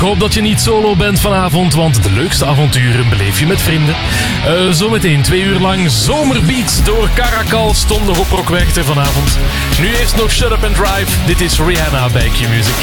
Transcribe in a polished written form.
hoop dat je niet solo bent vanavond, want de leukste avonturen beleef je met vrienden. Zometeen 2 uur lang zomerbeats door Caracal stonden op Rockwerchter vanavond. Nu eerst nog Shut Up and Drive. Dit is Rihanna bij Q-Music.